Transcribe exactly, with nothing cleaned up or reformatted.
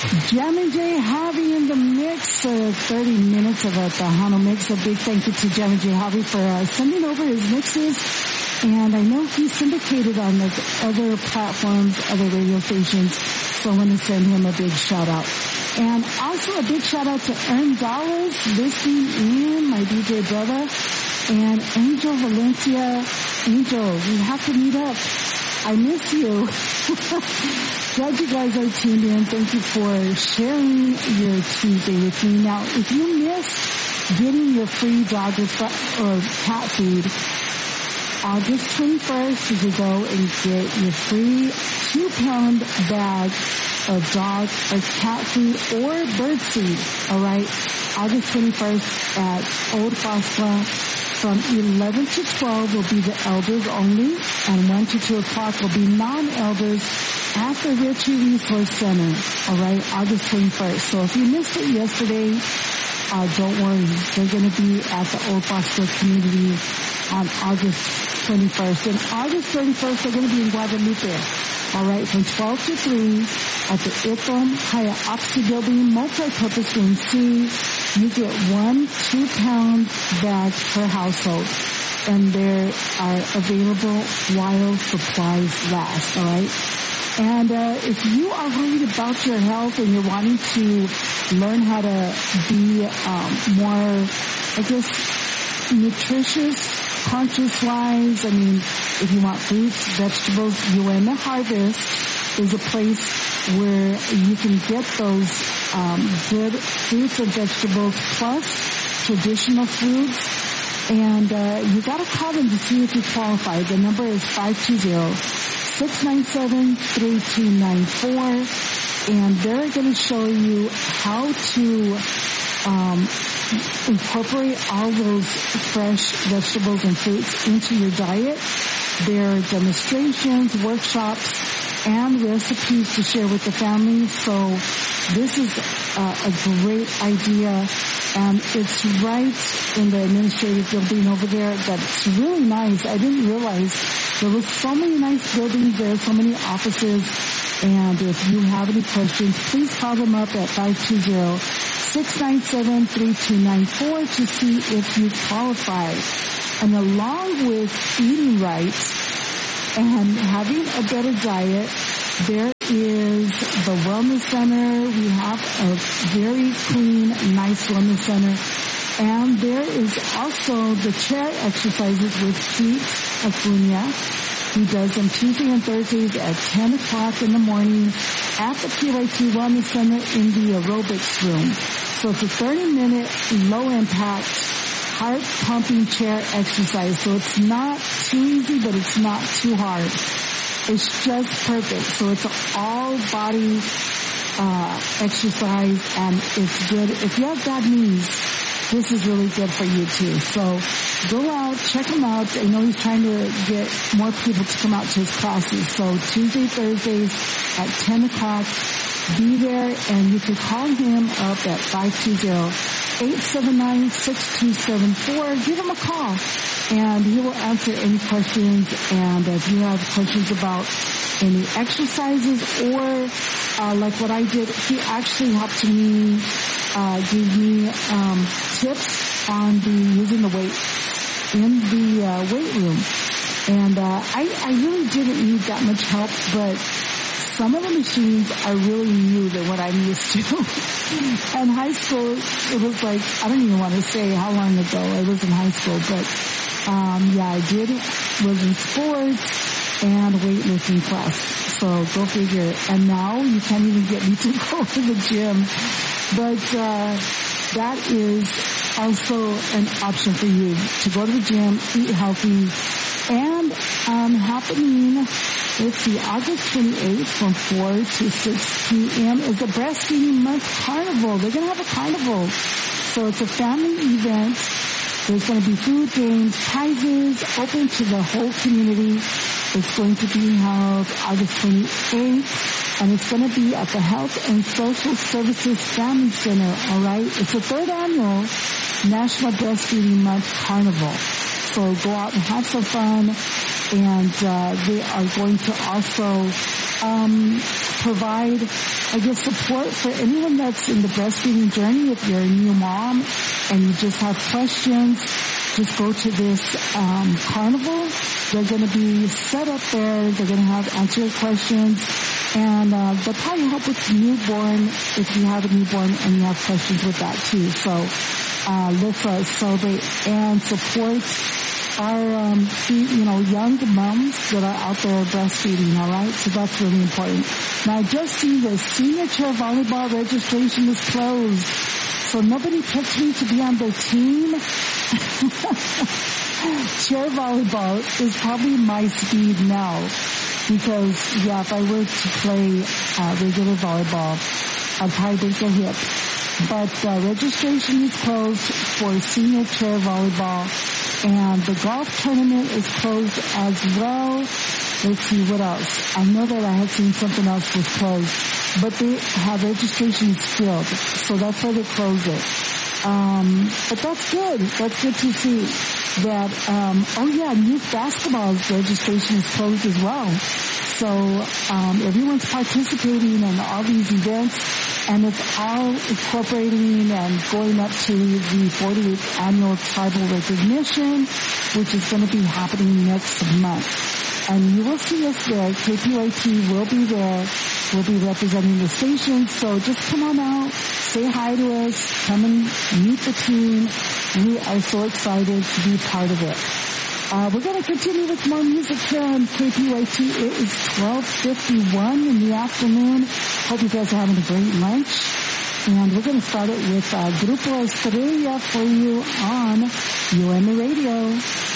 Jam and J Javi in the mix, uh, thirty minutes of a Tejano mix. A big thank you to Jam and J Javi for uh, sending over his mixes. And I know he's syndicated on the other platforms, other radio stations, so I want to send him a big shout out. And also a big shout out to Ern Dallas, listening in, my D J brother, and Angel Valencia. Angel, we have to meet up. I miss you. Glad you guys are tuned in. Thank you for sharing your Tuesday with me. Now, if you miss getting your free dog or cat food, August twenty-first, you can go and get your free two-pound bag of dog or cat food or bird seed. All right, August twenty-first at Old Fosla. From eleven to twelve will be the elders only, and one to two o'clock will be non-elders at the Ritchie Resource Center. All right, August twenty-first. So if you missed it yesterday, uh, don't worry. They're going to be at the Old Fossil community on August twenty-first. And August thirty-first, they're going to be in Guadalupe. All right, from twelve to three at the I T O M Hiaoxi Building, multi-purpose room C. You get one two-pound bag per household, and there are available while supplies last, all right? And uh, if you are worried about your health and you're wanting to learn how to be um, more, I guess, nutritious, conscious-wise, I mean, if you want fruits, vegetables, Uena Harvest is a place where you can get those um, good fruits and vegetables plus traditional foods. And uh, you got to call them to see if you qualify. The number is five two zero, six nine seven, three two nine four. And they're going to show you how to um, incorporate all those fresh vegetables and fruits into your diet. There are demonstrations, workshops, and recipes to share with the family. So this is uh, a great idea. And it's right in the administrative building over there that's really nice. I didn't realize there were so many nice buildings there, so many offices. And if you have any questions, please call them up at five two zero, six nine seven, three two nine four to see if you qualify. And along with eating right and having a better diet, there is the Wellness Center. We have a very clean, nice Wellness Center. And there is also the chair exercises with Pete Acuna. He does them Tuesday and Thursdays at ten o'clock in the morning at the P Y T Wellness Center in the aerobics room. So it's a thirty minute low impact heart pumping chair exercise. So it's not too easy, but it's not too hard. It's just perfect. So it's an all body uh exercise, and it's good. If you have bad knees, this is really good for you too. So go out, check him out. I know he's trying to get more people to come out to his classes. So Tuesday, Thursdays at ten o'clock, be there, and you can call him up at five two zero, eight seven nine, six two seven four. Give him a call, and he will answer any questions. And if you have questions about any exercises or uh, like what I did, he actually helped me uh, give me um, tips on the using the weight in the uh, weight room. And uh, I, I really didn't need that much help, but some of the machines are really new than what I'm used to. In high school, it was like, I don't even want to say how long ago I was in high school, but um, yeah, I did, was in sports and weightlifting class. So go figure. And now you can't even get me to go to the gym. But uh, that is also an option for you to go to the gym, eat healthy, and um, happening, let's see, August twenty-eighth from four to six p.m. is the Breastfeeding Month Carnival. They're going to have a carnival. So it's a family event. There's going to be food, games, prizes, open to the whole community. It's going to be held August twenty-eighth, and it's going to be at the Health and Social Services Family Center, all right? It's the third annual National Breastfeeding Month Carnival. So go out and have some fun, and uh, they are going to also um, provide I guess support for anyone that's in the breastfeeding journey. If you're a new mom and you just have questions, just go to this um, carnival. They're going to be set up there. They're going to have answer your questions. And uh, they'll probably help with newborn if you have a newborn and you have questions with that too. So uh, let's uh, celebrate and support our, um, you know, young moms that are out there breastfeeding, all right? So that's really important. Now, I just see the senior chair volleyball registration is closed. So nobody picked me to be on their team. Chair volleyball is probably my speed now. Because, yeah, if I were to play uh, regular volleyball, I'd probably break a hip. But uh, registration is closed for senior chair volleyball. And the golf tournament is closed as well. Let's see, what else? I know that I had seen something else was closed. But they have registration filled. So that's why they closed it. Um, but that's good. That's good to see. That, um, oh yeah, youth basketball's registration is closed as well. So, um, everyone's participating in all these events, and it's all incorporating and going up to the forty-eighth annual tribal recognition, which is going to be happening next month. And you will see us there. K P Y T will be there. We'll be representing the station. So just come on out, say hi to us, come and meet the team. We are so excited to be part of it. Uh, we're going to continue with more music here on K P Y T. It is twelve fifty-one in the afternoon. Hope you guys are having a great lunch. And we're going to start it with uh, Grupo Estrella for you on U M A Radio.